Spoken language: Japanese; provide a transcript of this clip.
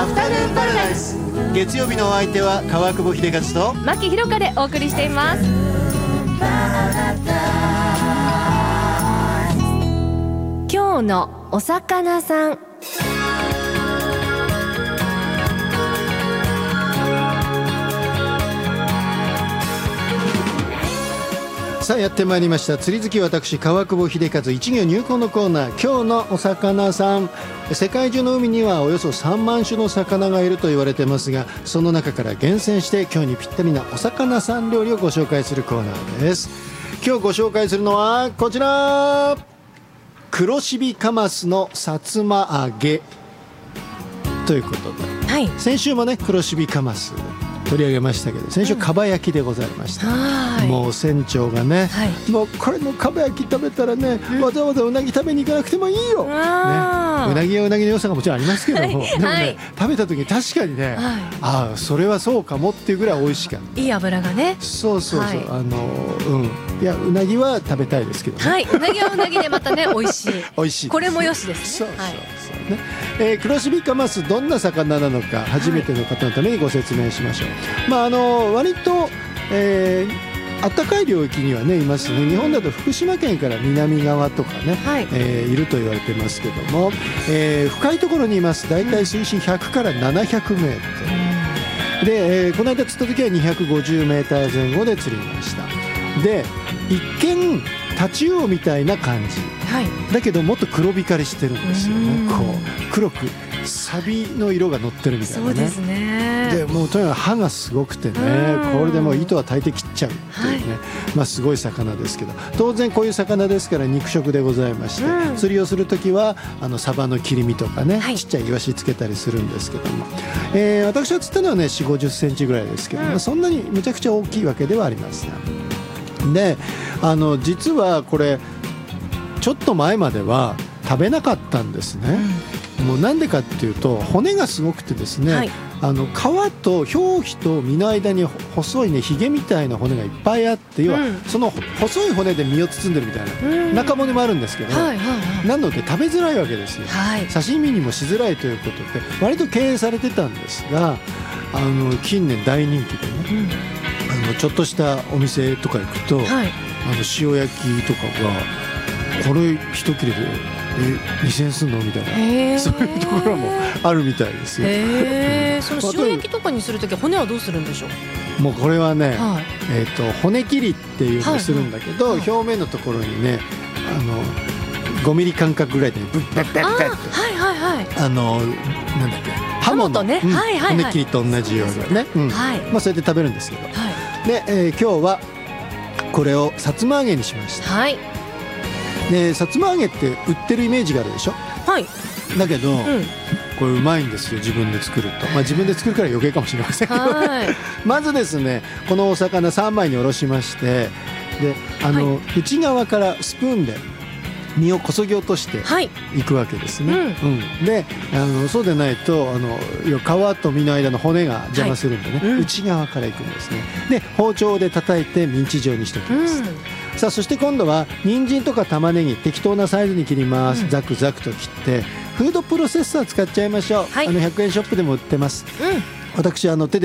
アフタヌーンパラダイス。月曜日のお相手は川久保秀和と牧ひろかでお送りしています。今日のお魚さん。 さあやってまいりました。釣り好き私川久保秀和一行入魂のコーナー、今日のお魚さん。世界中の海にはおよそ3万種の魚がいると言われてますが、その中から厳選して今日にぴったりなお魚さん料理をご紹介するコーナーです。今日ご紹介するのはこちら、黒シビカマスのさつま揚げということで、 はい、 先週もね黒シビカマス取り上げましたけど、先週かば焼きでございました、もう船長がね、もうこれのかば焼き食べたらね、わざわざうなぎ食べに行かなくてもいいよ、ね、うなぎはうなぎの良さがもちろんありますけども、でもね、食べた時に確かにね、ああそれはそうかもっていうぐらい美味しかった。 いい油がね。 そうそうそう、いやうなぎは食べたいですけどね、 うなぎはうなぎでまたね美味しい美味しい、 これもよしですね。 そうそうそうね。黒シビカマスどんな魚なのか初めての方のためにご説明しましょう。割と、暖かい領域にはねいますね。日本だと福島県から南側とかね、いると言われてますけども、深いところにいます。だいたい水深100から700メートルで、この間釣った時は250メーター前後で釣りました。で一見タチウオみたいな感じ、だけどもっと黒光りしてるんですよね。こう黒くサビの色が乗ってるみたいなね。 そうですね。 でもうとにかく歯がすごくてね、これでもう糸は大抵切っちゃうっていうね、すごい魚ですけど、当然こういう魚ですから肉食でございまして、釣りをする時はサバの切り身とかね、ちっちゃいイワシつけたりするんですけども、私は釣ったのはね4、50センチぐらいですけど、そんなにむちゃくちゃ大きいわけではありません。で実はこれちょっと前までは食べなかったんですね。もうなんでかっていうと骨がすごくてですね、皮と表皮と身の間に細いねひげみたいな骨がいっぱいあって、要はその細い骨で身を包んでるみたいな中骨もあるんですけど、なので食べづらいわけですよ。刺身にもしづらいということで割と敬遠されてたんですが、近年大人気でね、ちょっとしたお店とか行くと、塩焼きとかがこれ一切れで2000円すんのみたいな、そういうところもあるみたいですよ。 その塩焼きとかにするとき骨はどうするんでしょう。 もうこれはね、骨切りっていうのをするんだけど、表面のところにね5ミリ間隔ぐらいでブッブッブッブッってなんだっけ、ハモの骨切りと同じようにね、それで食べるんですけど、で今日はこれをさつま揚げにしました。でさつま揚げって売ってるイメージがあるでしょ。だけど、これうまいんですよ、自分で作ると。自分で作るから余計かもしれませんけど、まずですねこのお魚3枚におろしまして、で内側からスプーンで身をこそぎ落としていくわけですね。でそうでないと皮と身の間の骨が邪魔するんでね、内側からいくんですね。で包丁で叩いてミンチ状にしておきます。さあそして今度は人参とか玉ねぎ適当なサイズに切ります。ザクザクと切ってフードプロセッサー使っちゃいましょう。100円ショップでも売ってます。私手で